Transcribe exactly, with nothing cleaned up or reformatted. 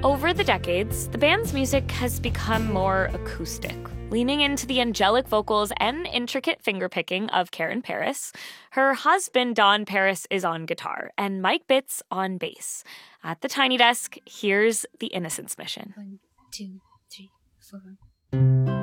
Over the decades, the band's music has become more acoustic, leaning into the angelic vocals and intricate fingerpicking of Karen Paris. Her husband, Don Paris, is on guitar, and Mike Bitts on bass. At the Tiny Desk, here's The Innocence Mission. One, two, three, four.